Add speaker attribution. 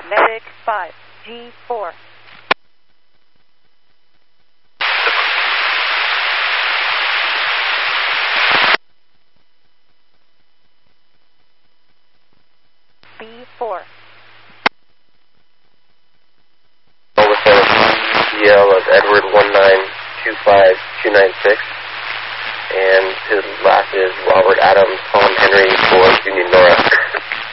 Speaker 1: Medic 5, G4. B4.
Speaker 2: With a CL of Edward 1925296, and his last is Robert Adams, Tom Henry for Union Nora.